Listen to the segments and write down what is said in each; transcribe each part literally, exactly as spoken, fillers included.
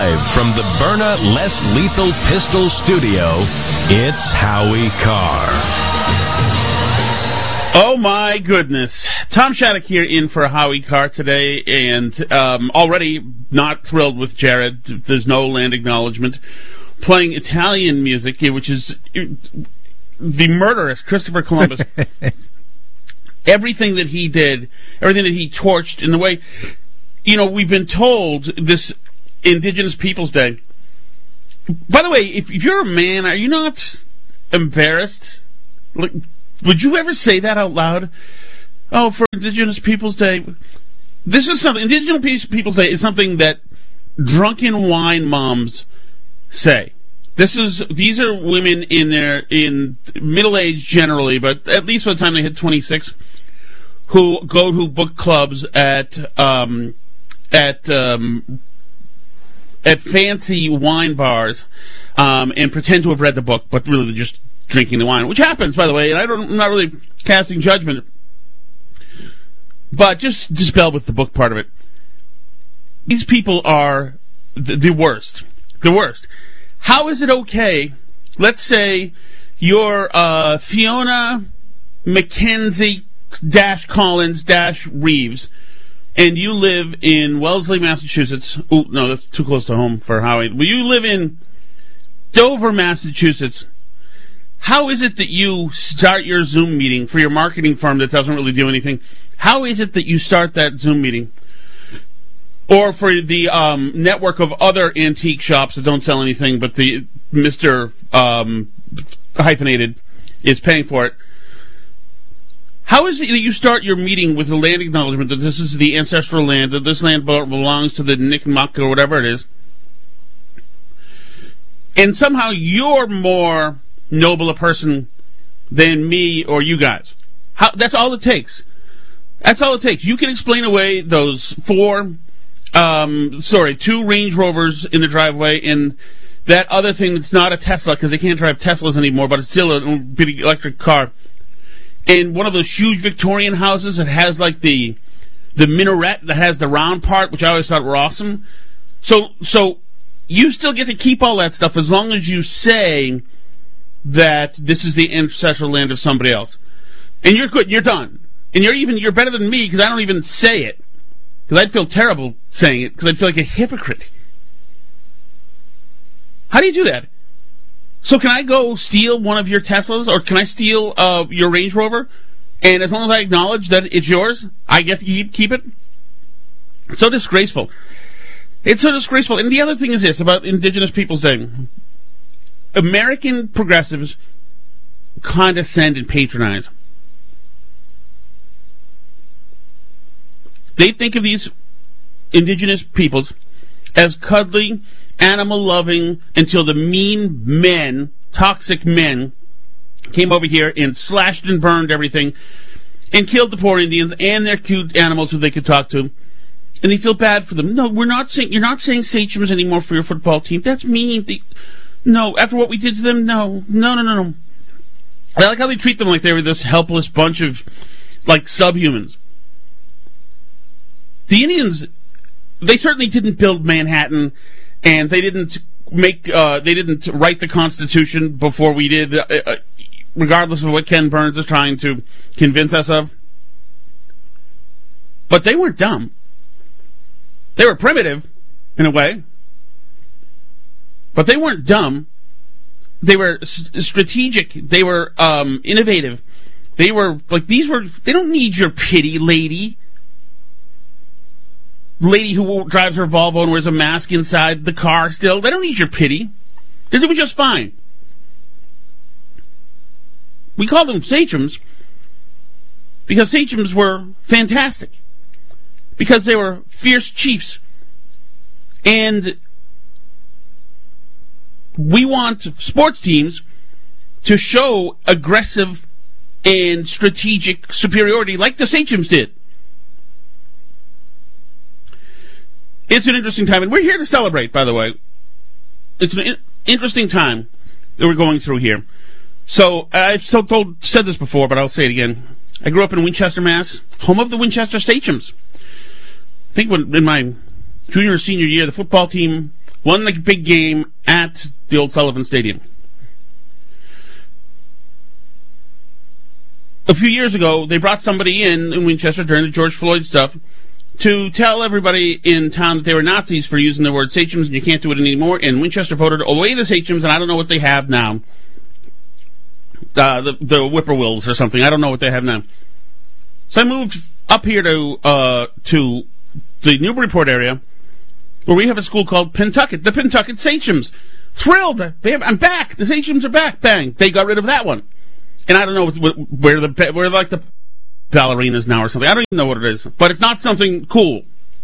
Live from the Byrna Less Lethal Pistol Studio, it's Howie Carr. Oh, my goodness. Tom Shattuck here in for Howie Carr today, and um, already not thrilled with Jared. There's no land acknowledgement. Playing Italian music, which is the murderous Christopher Columbus. Everything that he did, everything that he torched in the way... You know, we've been told this Indigenous Peoples Day. By the way, if, if you're a man, are you not embarrassed? Like, would you ever say that out loud? Oh, for Indigenous Peoples Day. This is something, Indigenous Peoples Day is something that drunken wine moms say. This is, these are women in their, in middle age generally, but at least by the time they hit twenty-six, who go to book clubs at, um, at, um, at fancy wine bars, um, and pretend to have read the book, but really they're just drinking the wine, which happens, by the way, and I don't, I'm not really casting judgment, but just dispel with the book part of it. These people are the, the worst. The worst. How is it okay, let's say you're uh, Fiona Mackenzie dash Collins dash Reeves, and you live in Wellesley, Massachusetts. Oh, no, that's too close to home for Howie. Well, you live in Dover, Massachusetts. How is it that you start your Zoom meeting for your marketing firm that doesn't really do anything? How is it that you start that Zoom meeting? Or for the um, network of other antique shops that don't sell anything, but the Mister Um, hyphenated is paying for it. How is it that you start your meeting with a land acknowledgement that this is the ancestral land, that this land belongs to the Nipmuc or whatever it is, and somehow you're more noble a person than me or you guys? How, that's all it takes. That's all it takes. You can explain away those four... Um, sorry, two Range Rovers in the driveway, and that other thing that's not a Tesla, because they can't drive Teslas anymore, but it's still a big electric car. And one of those huge Victorian houses that has, like, the the minaret that has the round part, which I always thought were awesome. So, so you still get to keep all that stuff as long as you say that this is the ancestral land of somebody else. And you're good, you're done. And you're even, you're better than me, because I don't even say it. Because I'd feel terrible saying it, because I'd feel like a hypocrite. How do you do that? So can I go steal one of your Teslas, or can I steal uh, your Range Rover, and as long as I acknowledge that it's yours, I get to keep, keep it? It's so disgraceful. It's so disgraceful. And the other thing is this, about Indigenous Peoples Day. American progressives condescend and patronize. They think of these indigenous peoples as cuddly, animal-loving, until the mean men, toxic men, came over here and slashed and burned everything and killed the poor Indians and their cute animals who they could talk to. And they feel bad for them. No, we're not saying, you're not saying sachems anymore for your football team. That's mean. They, no, after what we did to them, no. No, no, no, no. I like how they treat them like they were this helpless bunch of, like, subhumans. The Indians, they certainly didn't build Manhattan, and they didn't make, uh, they didn't write the Constitution before we did, uh, uh, regardless of what Ken Burns is trying to convince us of. But they weren't dumb. They were primitive, in a way. But they weren't dumb. They were s- strategic. They were um, innovative. They were, like, these were, they don't need your pity, lady. Lady who drives her Volvo and wears a mask inside the car still. They don't need your pity. They're doing just fine. We call them sachems because sachems were fantastic. Because they were fierce chiefs. And we want sports teams to show aggressive and strategic superiority like the sachems did. It's an interesting time, and we're here to celebrate, by the way. It's an in- interesting time that we're going through here. So, I've so told, said this before, but I'll say it again. I grew up in Winchester, Mass., home of the Winchester Sachems. I think when, in my junior or senior year, the football team won the big game at the old Sullivan Stadium. A few years ago, they brought somebody in in Winchester during the George Floyd stuff to tell everybody in town that they were Nazis for using the word sachems, and you can't do it anymore. And Winchester voted away the sachems, and I don't know what they have now. Uh, the, the whippoorwills or something. I don't know what they have now. So I moved up here to uh, to the Newburyport area, where we have a school called Pentucket, the Pentucket Sachems. Thrilled. Bam, I'm back. The Sachems are back. Bang. They got rid of that one. And I don't know what, where the where like the ballerinas now or something. I don't even know what it is. But it's not something cool.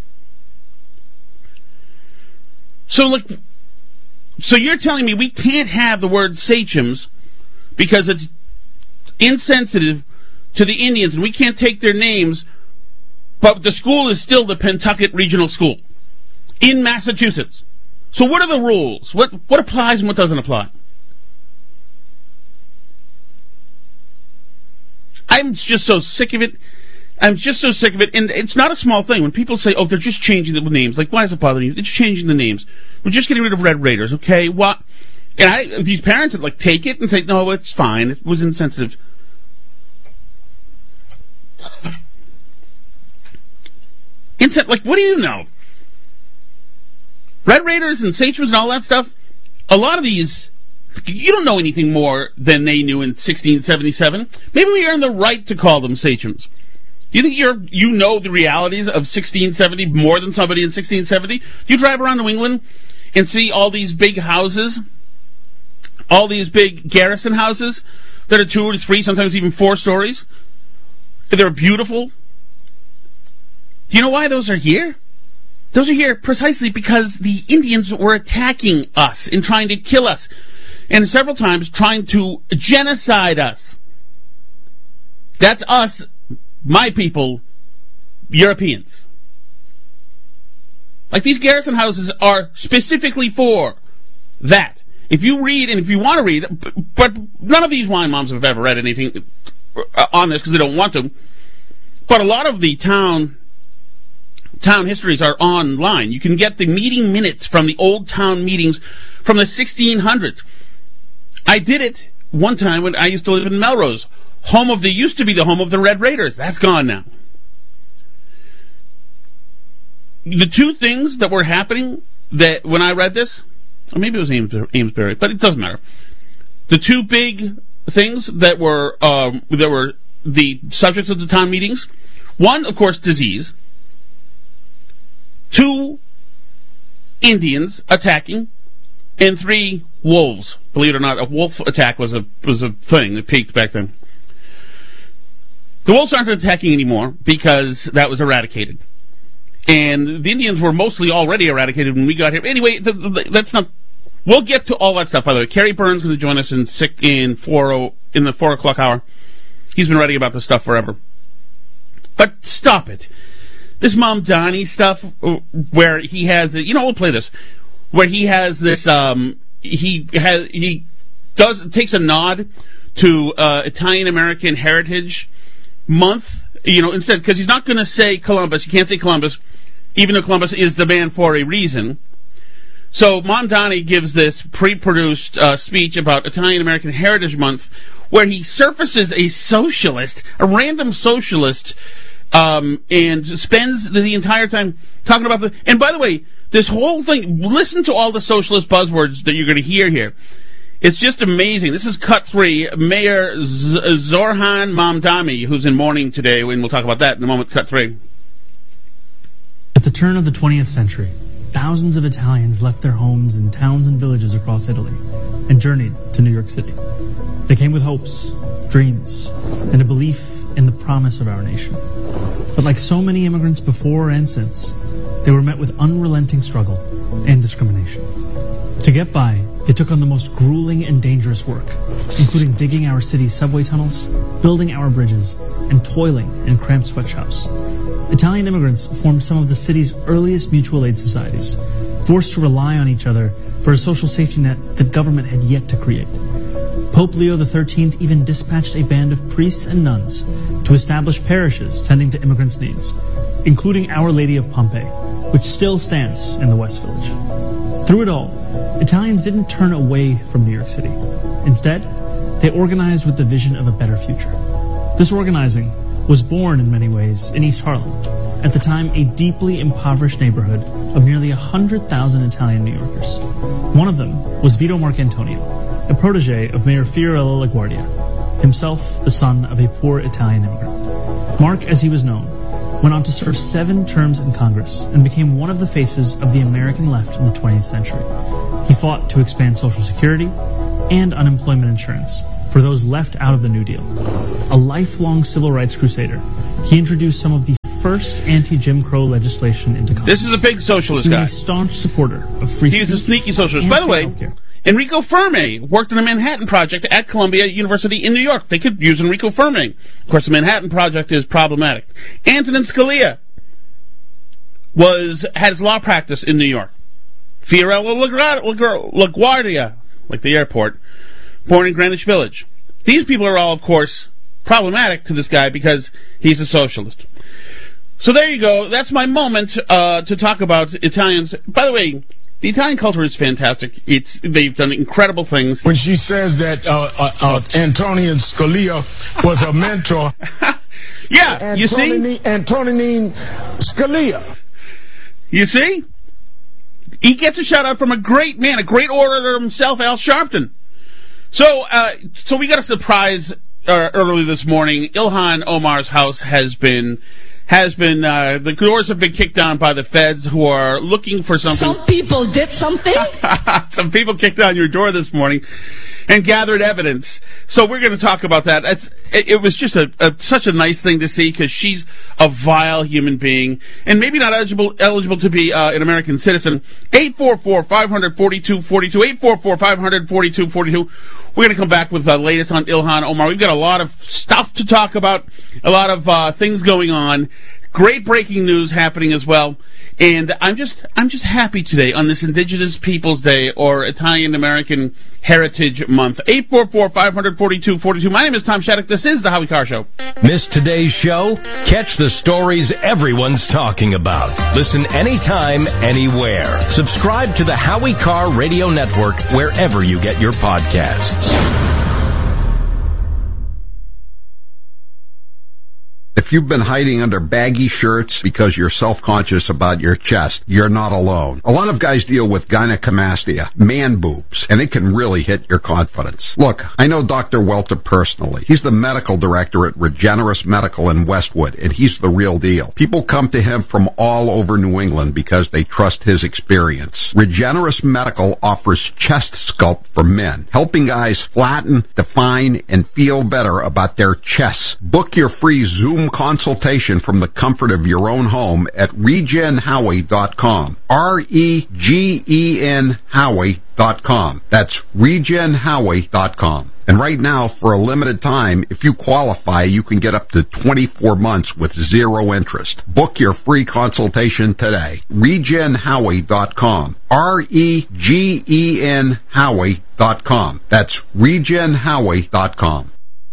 So like, so you're telling me we can't have the word sachems because it's insensitive to the Indians and we can't take their names, but the school is still the Pentucket Regional School in Massachusetts. So what are the rules? What what applies and what doesn't apply? I'm just so sick of it. I'm just so sick of it. And it's not a small thing. When people say, oh, they're just changing the names. Like, why does it bother you? It's changing the names. We're just getting rid of Red Raiders, okay? What? And I, these parents would, like, take it and say, no, it's fine. It was insensitive. Insen- like, what do you know? Red Raiders and sachems and all that stuff, a lot of these... You don't know anything more than they knew in sixteen seventy-seven. Maybe we earn the right to call them sachems. Do you think you're you know the realities of sixteen seventy more than somebody in sixteen seventy? Do you drive around New England and see all these big houses, all these big garrison houses that are two or three, sometimes even four stories? They're beautiful. Do you know why those are here? Those are here precisely because the Indians were attacking us and trying to kill us. And several times trying to genocide us. That's us, my people, Europeans. Like, these garrison houses are specifically for that. If you read, and if you want to read, but none of these wine moms have ever read anything on this because they don't want to, but a lot of the town town histories are online. You can get the meeting minutes from the old town meetings from the sixteen hundreds. I did it one time when I used to live in Melrose, home of the used to be the home of the Red Raiders. That's gone now. The two things that were happening that when I read this, or maybe it was Ames, Amesbury, but it doesn't matter. The two big things that were um, that were the subjects of the town meetings. One, of course, disease. Two, Indians attacking. And three, wolves. Believe it or not, a wolf attack was a was a thing that peaked back then. The wolves aren't attacking anymore because that was eradicated. And the Indians were mostly already eradicated when we got here. Anyway, the, the, that's not... We'll get to all that stuff, by the way. Kerry Burns is going to join us in six, in four oh, in the four o'clock hour. He's been writing about this stuff forever. But stop it. This Mamdani stuff, where he has... You know, we'll play this. Where he has this, um, he has, he does, takes a nod to, uh, Italian American Heritage Month, you know, instead, because he's not going to say Columbus, you can't say Columbus, even though Columbus is the man for a reason. So, Mamdani gives this pre-produced, uh, speech about Italian American Heritage Month, where he surfaces a socialist, a random socialist, um, and spends the entire time talking about the, and by the way, this whole thing, listen to all the socialist buzzwords that you're going to hear here. It's just amazing. This is cut three. Mayor Z- Zorhan Mamdani, who's in mourning today, and we'll talk about that in a moment, cut three. At the turn of the twentieth century, thousands of Italians left their homes in towns and villages across Italy and journeyed to New York City. They came with hopes, dreams, and a belief in the promise of our nation. But like so many immigrants before and since, they were met with unrelenting struggle and discrimination. To get by, they took on the most grueling and dangerous work, including digging our city's subway tunnels, building our bridges, and toiling in cramped sweatshops. Italian immigrants formed some of the city's earliest mutual aid societies, forced to rely on each other for a social safety net that government had yet to create. Pope Leo the thirteenth even dispatched a band of priests and nuns to establish parishes tending to immigrants' needs, including Our Lady of Pompeii, which still stands in the West Village. Through it all, Italians didn't turn away from New York City. Instead, they organized with the vision of a better future. This organizing was born in many ways in East Harlem, at the time a deeply impoverished neighborhood of nearly one hundred thousand Italian New Yorkers. One of them was Vito Marcantonio, a protege of Mayor Fiorello LaGuardia, himself the son of a poor Italian immigrant. Mark, as he was known, went on to serve seven terms in Congress and became one of the faces of the American left in the twentieth century. He fought to expand Social Security and unemployment insurance for those left out of the New Deal. A lifelong civil rights crusader, he introduced some of the first anti-Jim Crow legislation into Congress. This is a big socialist he guy. was a staunch supporter of free He's speech. a sneaky socialist. By the way, healthcare. Enrico Fermi worked on a Manhattan Project at Columbia University in New York. They could use Enrico Fermi. Of course, the Manhattan Project is problematic. Antonin Scalia was has law practice in New York. Fiorello LaGuardia, like the airport, born in Greenwich Village. These people are all, of course, problematic to this guy because he's a socialist. So there you go. That's my moment uh, to talk about Italians. By the way, the Italian culture is fantastic. It's they've done incredible things. When she says that uh, uh, uh, Antonin Scalia was a mentor. Yeah, you see? Antonin Scalia. You see? He gets a shout out from a great man, a great orator himself, Al Sharpton. So, uh, so we got a surprise uh, early this morning. Ilhan Omar's house has been, has been, uh, the doors have been kicked down by the feds who are looking for something. Some people did something? Some people kicked down your door this morning and gathered evidence. So we're going to talk about that. It's, it, it was just a, a such a nice thing to see because she's a vile human being and maybe not eligible eligible to be uh, an American citizen. eight four four, five hundred, forty-two forty-two, eight four four, five hundred, forty-two forty-two. We're going to come back with the uh, latest on Ilhan Omar. We've got a lot of stuff to talk about, a lot of uh, things going on. Great breaking news happening as well. And I'm just I'm just happy today on this Indigenous Peoples Day or Italian American Heritage Month. eight four four, five hundred, forty-two forty-two. My name is Tom Shattuck. This is the Howie Carr Show. Miss today's show? Catch the stories everyone's talking about. Listen anytime, anywhere. Subscribe to the Howie Carr Radio Network wherever you get your podcasts. If you've been hiding under baggy shirts because you're self-conscious about your chest, you're not alone. A lot of guys deal with gynecomastia, man boobs, and it can really hit your confidence. Look, I know Doctor Welter personally. He's the medical director at Regenerous Medical in Westwood, and he's the real deal. People come to him from all over New England because they trust his experience. Regenerous Medical offers chest sculpt for men, helping guys flatten, define, and feel better about their chests. Book your free Zoom consultation from the comfort of your own home at regen howie dot com. R E G E N Howie dot com. That's regen howie dot com. And right now, for a limited time, if you qualify, you can get up to twenty-four months with zero interest. Book your free consultation today. regen howie dot com. R E G E N Howie dot com. That's regen howie dot com.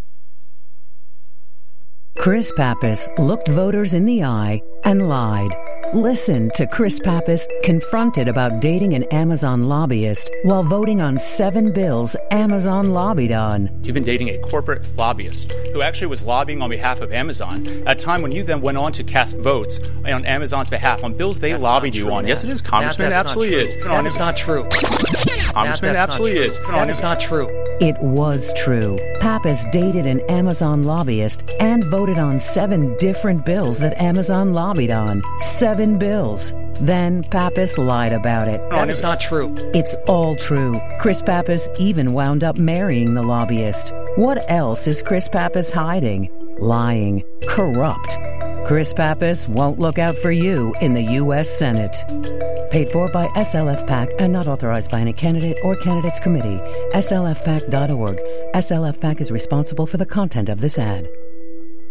Chris Pappas looked voters in the eye and lied. Listen to Chris Pappas confronted about dating an Amazon lobbyist while voting on seven bills Amazon lobbied on. You've been dating a corporate lobbyist who actually was lobbying on behalf of Amazon at a time when you then went on to cast votes on Amazon's behalf on bills they that's lobbied you on. Matt. Yes, it is, Congressman. Matt, it absolutely is. That is not true. Congressman, Matt, absolutely is. That is not true. It was true. Pappas dated an Amazon lobbyist and voted on seven different bills that Amazon lobbied on. Seven bills. Then Pappas lied about it. That is not true. It's all true. Chris Pappas even wound up marrying the lobbyist. What else is Chris Pappas hiding? Lying. Corrupt. Chris Pappas won't look out for you in the U S Senate. Paid for by S L F PAC and not authorized by any candidate or candidates committee. S L F PAC dot org. S L F PAC is responsible for the content of this ad.